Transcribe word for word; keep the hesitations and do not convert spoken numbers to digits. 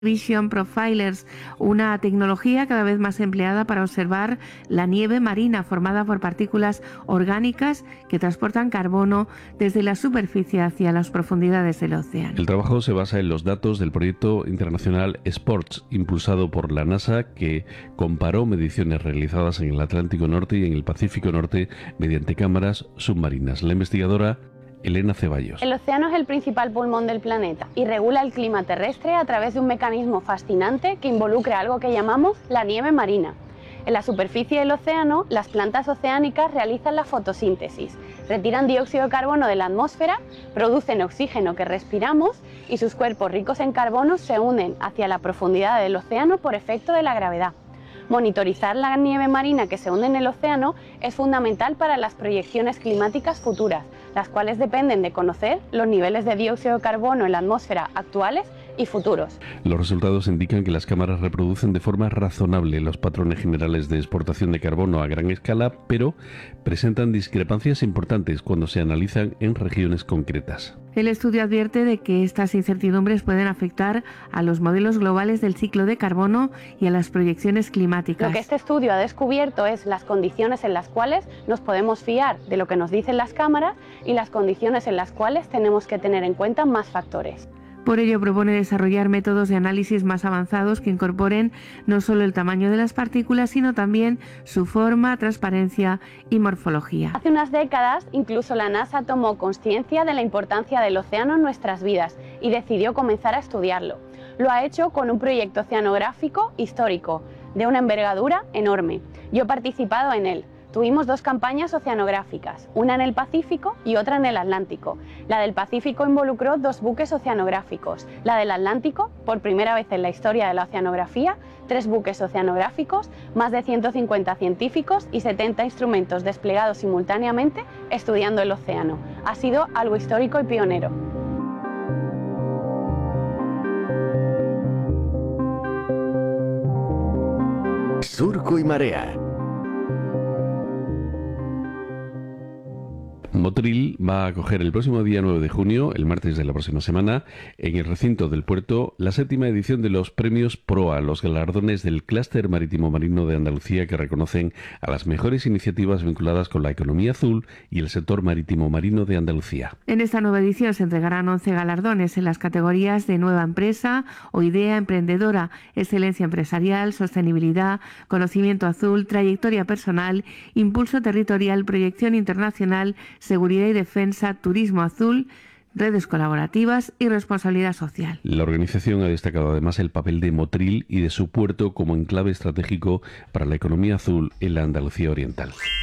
Vision Profilers, una tecnología cada vez más empleada para observar la nieve marina formada por partículas orgánicas que transportan carbono desde la superficie hacia las profundidades del océano. El trabajo se basa en los datos del proyecto internacional SPORTS, impulsado por la NASA, que comparó mediciones realizadas en el Atlántico Norte y en el Pacífico Norte mediante cámaras submarinas. La investigadora Elena Ceballos. El océano es el principal pulmón del planeta y regula el clima terrestre a través de un mecanismo fascinante que involucra algo que llamamos la nieve marina. En la superficie del océano, las plantas oceánicas realizan la fotosíntesis, retiran dióxido de carbono de la atmósfera, producen oxígeno que respiramos y sus cuerpos ricos en carbono se unen hacia la profundidad del océano por efecto de la gravedad. Monitorizar la nieve marina que se hunde en el océano es fundamental para las proyecciones climáticas futuras, las cuales dependen de conocer los niveles de dióxido de carbono en la atmósfera actuales y futuros. Los resultados indican que las cámaras reproducen de forma razonable los patrones generales de exportación de carbono a gran escala, pero presentan discrepancias importantes cuando se analizan en regiones concretas. El estudio advierte de que estas incertidumbres pueden afectar a los modelos globales del ciclo de carbono y a las proyecciones climáticas. Lo que este estudio ha descubierto es las condiciones en las cuales nos podemos fiar de lo que nos dicen las cámaras y las condiciones en las cuales tenemos que tener en cuenta más factores. Por ello propone desarrollar métodos de análisis más avanzados que incorporen no solo el tamaño de las partículas, sino también su forma, transparencia y morfología. Hace unas décadas, incluso la NASA tomó conciencia de la importancia del océano en nuestras vidas y decidió comenzar a estudiarlo. Lo ha hecho con un proyecto oceanográfico histórico, de una envergadura enorme. Yo he participado en él. Tuvimos dos campañas oceanográficas, una en el Pacífico y otra en el Atlántico. La del Pacífico involucró dos buques oceanográficos. La del Atlántico, por primera vez en la historia de la oceanografía, tres buques oceanográficos, más de ciento cincuenta científicos y setenta instrumentos desplegados simultáneamente estudiando el océano. Ha sido algo histórico y pionero. Surco y Marea. Motril va a acoger el próximo día nueve de junio, el martes de la próxima semana, en el recinto del puerto, la séptima edición de los premios PROA, los galardones del Clúster Marítimo Marino de Andalucía, que reconocen a las mejores iniciativas vinculadas con la economía azul y el sector marítimo marino de Andalucía. En esta nueva edición se entregarán once galardones en las categorías de nueva empresa o idea emprendedora, excelencia empresarial, sostenibilidad, conocimiento azul, trayectoria personal, impulso territorial, proyección internacional, seguridad y defensa, turismo azul, redes colaborativas y responsabilidad social. La organización ha destacado además el papel de Motril y de su puerto como enclave estratégico para la economía azul en la Andalucía oriental.